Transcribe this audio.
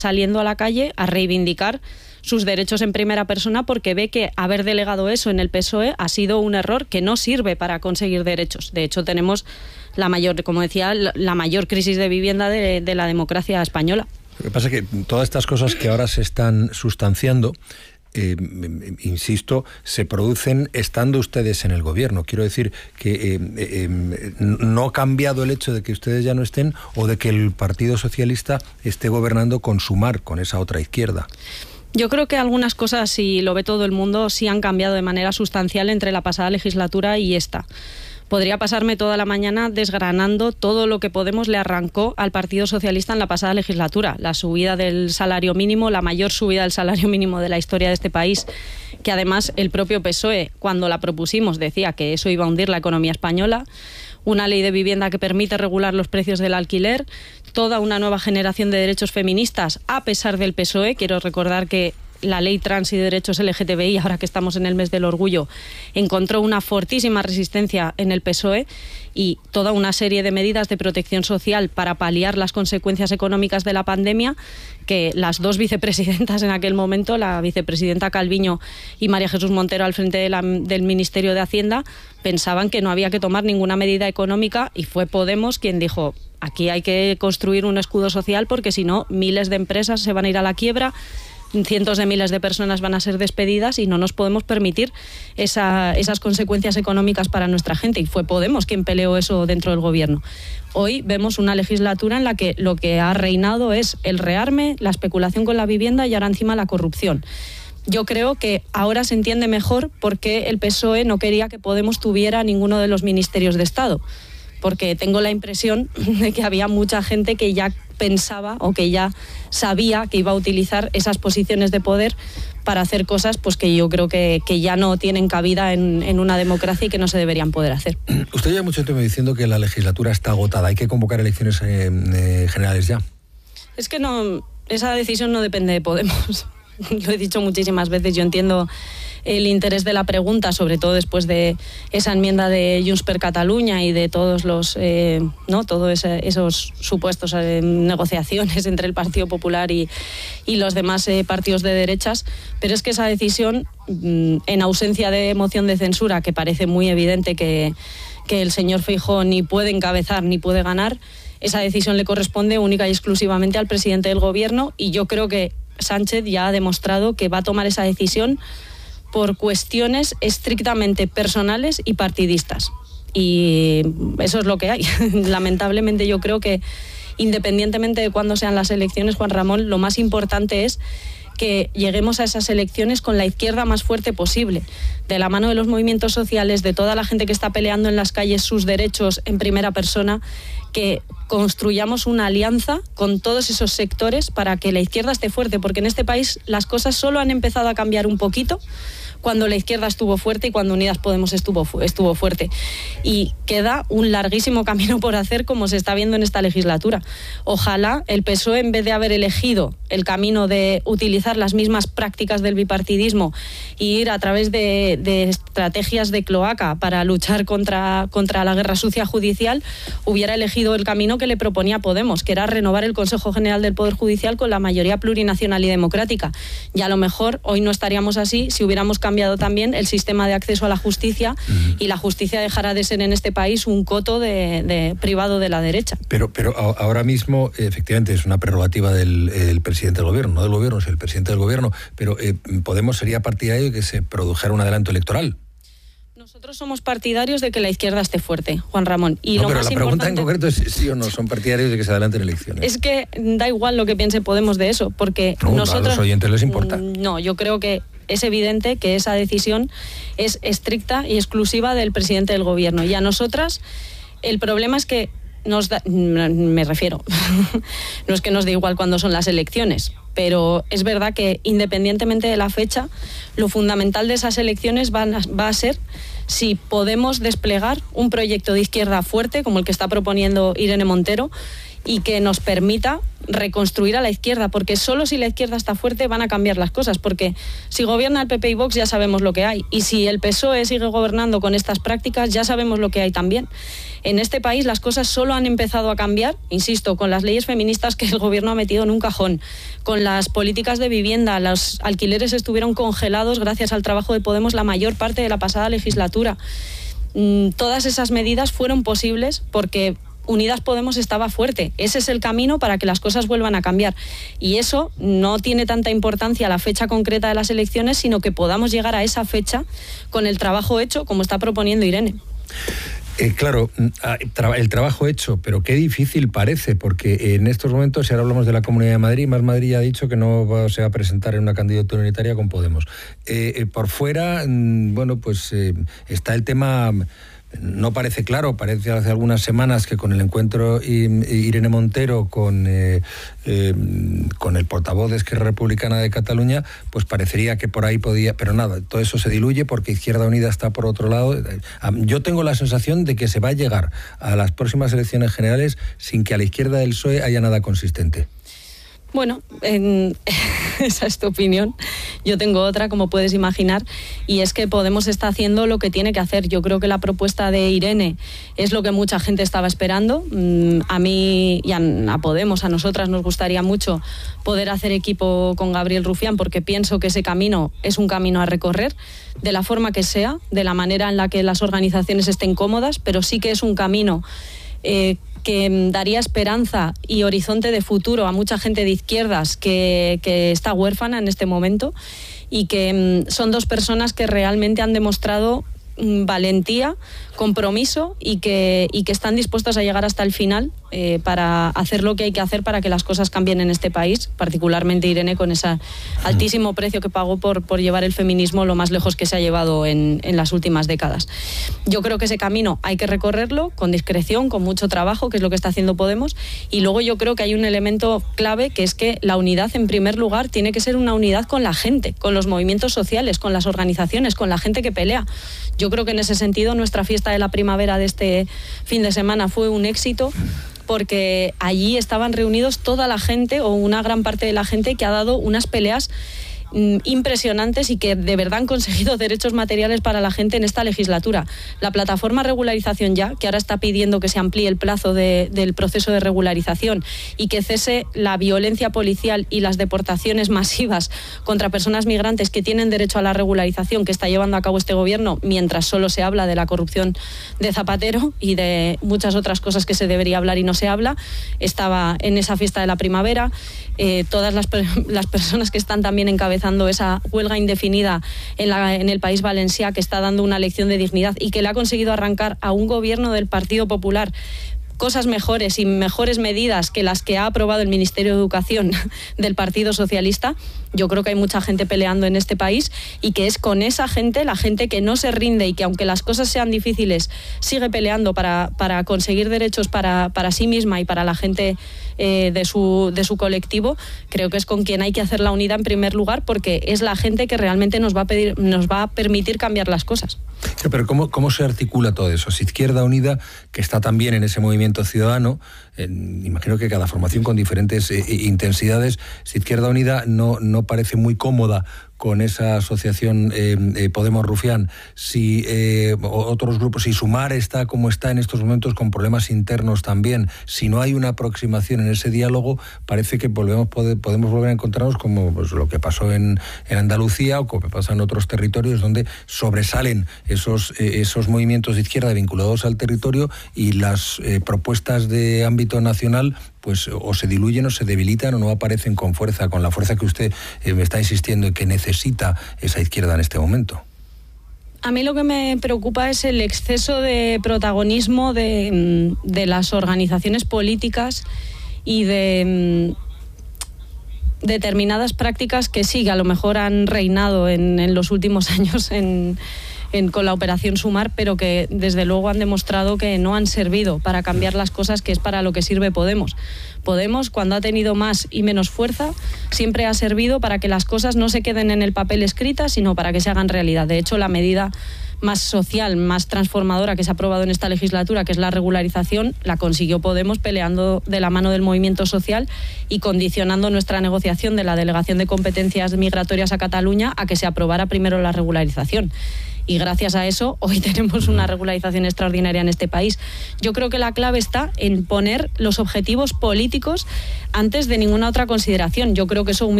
saliendo a la calle a reivindicar sus derechos en primera persona, porque ve que haber delegado eso en el PSOE ha sido un error que no sirve para conseguir derechos. De hecho, tenemos la mayor, como decía, la mayor crisis de vivienda de la democracia española. Lo que pasa es que todas estas cosas que ahora se están sustanciando, insisto, se producen estando ustedes en el gobierno. Quiero decir que no ha cambiado el hecho de que ustedes ya no estén o de que el Partido Socialista esté gobernando con Sumar, con esa otra izquierda. Yo creo que algunas cosas, si lo ve todo el mundo, sí han cambiado de manera sustancial entre la pasada legislatura y esta. Podría pasarme toda la mañana desgranando todo lo que Podemos le arrancó al Partido Socialista en la pasada legislatura. La subida del salario mínimo, la mayor subida del salario mínimo de la historia de este país, que además el propio PSOE, cuando la propusimos, decía que eso iba a hundir la economía española. Una ley de vivienda que permite regular los precios del alquiler, toda una nueva generación de derechos feministas a pesar del PSOE. Quiero recordar que la ley trans y de derechos LGTBI, ahora que estamos en el mes del orgullo, encontró una fortísima resistencia en el PSOE, y toda una serie de medidas de protección social para paliar las consecuencias económicas de la pandemia, que las dos vicepresidentas en aquel momento, la vicepresidenta Calviño y María Jesús Montero al frente del Ministerio de Hacienda, pensaban que no había que tomar ninguna medida económica, y fue Podemos quien dijo: aquí hay que construir un escudo social porque si no, miles de empresas se van a ir a la quiebra, cientos de miles de personas van a ser despedidas y no nos podemos permitir esas consecuencias económicas para nuestra gente. Y fue Podemos quien peleó eso dentro del gobierno. Hoy vemos una legislatura en la que lo que ha reinado es el rearme, la especulación con la vivienda y ahora encima la corrupción. Yo creo que ahora se entiende mejor por qué el PSOE no quería que Podemos tuviera ninguno de los ministerios de Estado, porque tengo la impresión de que había mucha gente que ya pensaba o que ya sabía que iba a utilizar esas posiciones de poder para hacer cosas pues que yo creo que ya no tienen cabida en una democracia y que no se deberían poder hacer. Usted lleva mucho tiempo diciendo que la legislatura está agotada, hay que convocar elecciones generales ya. Es que no, esa decisión no depende de Podemos. Lo he dicho muchísimas veces, yo entiendo el interés de la pregunta, sobre todo después de esa enmienda de Junts per Catalunya y de todos los esos supuestos negociaciones entre el Partido Popular y los demás partidos de derechas, pero es que esa decisión, en ausencia de moción de censura, que parece muy evidente que el señor Feijóo ni puede encabezar ni puede ganar, esa decisión le corresponde única y exclusivamente al presidente del gobierno, y yo creo que Sánchez ya ha demostrado que va a tomar esa decisión por cuestiones estrictamente personales y partidistas. Y eso es lo que hay. Lamentablemente yo creo que, independientemente de cuándo sean las elecciones, Juan Ramón, lo más importante es que lleguemos a esas elecciones con la izquierda más fuerte posible, de la mano de los movimientos sociales, de toda la gente que está peleando en las calles sus derechos en primera persona, que construyamos una alianza con todos esos sectores para que la izquierda esté fuerte, porque en este país las cosas solo han empezado a cambiar un poquito cuando la izquierda estuvo fuerte y cuando Unidas Podemos estuvo fuerte. Y queda un larguísimo camino por hacer, como se está viendo en esta legislatura. Ojalá el PSOE, en vez de haber elegido el camino de utilizar las mismas prácticas del bipartidismo e ir a través de estrategias de cloaca para luchar contra la guerra sucia judicial, hubiera elegido el camino que le proponía Podemos, que era renovar el Consejo General del Poder Judicial con la mayoría plurinacional y democrática. Y a lo mejor hoy no estaríamos así si hubiéramos cambiado también el sistema de acceso a la justicia, y la justicia dejará de ser en este país un coto privado de la derecha. Pero ahora mismo, efectivamente, es una prerrogativa del presidente del gobierno, no del gobierno, es el presidente del gobierno, pero Podemos sería partidario de que se produjera un adelanto electoral. Nosotros somos partidarios de que la izquierda esté fuerte, Juan Ramón. Y no, lo pero más la pregunta importante, en concreto es sí o no, son partidarios de que se adelanten elecciones. Es que da igual lo que piense Podemos de eso, porque nosotros... ¿A los oyentes les importa? No, yo creo que es evidente que esa decisión es estricta y exclusiva del presidente del gobierno. Y a nosotras, el problema es que no es que nos dé igual cuándo son las elecciones, pero es verdad que independientemente de la fecha, lo fundamental de esas elecciones va a ser si podemos desplegar un proyecto de izquierda fuerte, como el que está proponiendo Irene Montero, y que nos permita reconstruir a la izquierda, porque solo si la izquierda está fuerte van a cambiar las cosas, porque si gobierna el PP y Vox ya sabemos lo que hay, y si el PSOE sigue gobernando con estas prácticas ya sabemos lo que hay también. En este país las cosas solo han empezado a cambiar, insisto, con las leyes feministas que el gobierno ha metido en un cajón, con las políticas de vivienda. Los alquileres estuvieron congelados gracias al trabajo de Podemos la mayor parte de la pasada legislatura. Todas esas medidas fueron posibles porque Unidas Podemos estaba fuerte. Ese es el camino para que las cosas vuelvan a cambiar. Y eso no tiene tanta importancia la fecha concreta de las elecciones, sino que podamos llegar a esa fecha con el trabajo hecho, como está proponiendo Irene. Claro, el trabajo hecho, pero qué difícil parece, porque en estos momentos, si ahora hablamos de la Comunidad de Madrid, Más Madrid ya ha dicho que no se va a presentar en una candidatura unitaria con Podemos. Por fuera, bueno, pues está el tema. No parece claro, parece hace algunas semanas que con el encuentro Irene Montero con el portavoz de Esquerra Republicana de Cataluña, pues parecería que por ahí podía, pero nada, todo eso se diluye porque Izquierda Unida está por otro lado. Yo tengo la sensación de que se va a llegar a las próximas elecciones generales sin que a la izquierda del PSOE haya nada consistente. Bueno, esa es tu opinión. Yo tengo otra, como puedes imaginar, y es que Podemos está haciendo lo que tiene que hacer. Yo creo que la propuesta de Irene es lo que mucha gente estaba esperando. A mí y a Podemos, a nosotras nos gustaría mucho poder hacer equipo con Gabriel Rufián, porque pienso que ese camino es un camino a recorrer, de la forma que sea, de la manera en la que las organizaciones estén cómodas, pero sí que es un camino que daría esperanza y horizonte de futuro a mucha gente de izquierdas que está huérfana en este momento, y que son dos personas que realmente han demostrado valentía, compromiso y que están dispuestas a llegar hasta el final para hacer lo que hay que hacer para que las cosas cambien en este país, particularmente Irene, con ese altísimo precio que pagó por llevar el feminismo lo más lejos que se ha llevado en las últimas décadas. Yo creo que ese camino hay que recorrerlo con discreción, con mucho trabajo, que es lo que está haciendo Podemos, y luego yo creo que hay un elemento clave, que es que la unidad, en primer lugar, tiene que ser una unidad con la gente, con los movimientos sociales, con las organizaciones, con la gente que pelea. Yo creo que en ese sentido nuestra fiesta de la primavera de este fin de semana fue un éxito, porque allí estaban reunidos toda la gente, o una gran parte de la gente, que ha dado unas peleas impresionantes y que de verdad han conseguido derechos materiales para la gente en esta legislatura. La plataforma Regularización Ya, que ahora está pidiendo que se amplíe el plazo del proceso de regularización y que cese la violencia policial y las deportaciones masivas contra personas migrantes que tienen derecho a la regularización, que está llevando a cabo este gobierno, mientras solo se habla de la corrupción de Zapatero y de muchas otras cosas que se debería hablar y no se habla. Estaba en esa fiesta de la primavera. Todas las personas que están también encabezando esa huelga indefinida en el País Valencià, que está dando una lección de dignidad y que le ha conseguido arrancar a un gobierno del Partido Popular cosas mejores y mejores medidas que las que ha aprobado el Ministerio de Educación del Partido Socialista. Yo creo que hay mucha gente peleando en este país, y que es con esa gente, la gente que no se rinde y que, aunque las cosas sean difíciles, sigue peleando para conseguir derechos para sí misma y para la gente de su colectivo. Creo que es con quien hay que hacer la unidad en primer lugar, porque es la gente que realmente nos va a permitir cambiar las cosas. Pero ¿cómo se articula todo eso? Si Izquierda Unida, que está también en ese movimiento ciudadano, imagino que cada formación con diferentes intensidades, si Izquierda Unida no parece muy cómoda con esa asociación Podemos Rufián, si otros grupos, si Sumar está como está en estos momentos con problemas internos también, si no hay una aproximación en ese diálogo, parece que podemos volver a encontrarnos como pues, lo que pasó en Andalucía o como pasa en otros territorios donde sobresalen esos movimientos de izquierda vinculados al territorio, y las propuestas de ámbito nacional pues o se diluyen o se debilitan o no aparecen con la fuerza que usted me está insistiendo en que necesita esa izquierda en este momento. A mí lo que me preocupa es el exceso de protagonismo de las organizaciones políticas y de determinadas prácticas que sí, que a lo mejor han reinado en los últimos años con la operación Sumar, pero que desde luego han demostrado que no han servido para cambiar las cosas, que es para lo que sirve Podemos. Podemos, cuando ha tenido más y menos fuerza, siempre ha servido para que las cosas no se queden en el papel escritas, sino para que se hagan realidad. De hecho, la medida más social, más transformadora que se ha aprobado en esta legislatura, que es la regularización, la consiguió Podemos peleando de la mano del movimiento social y condicionando nuestra negociación de la delegación de competencias migratorias a Cataluña a que se aprobara primero la regularización. Y gracias a eso hoy tenemos una regularización extraordinaria en este país. Yo creo que la clave está en poner los objetivos políticos antes de ninguna otra consideración. Yo creo que eso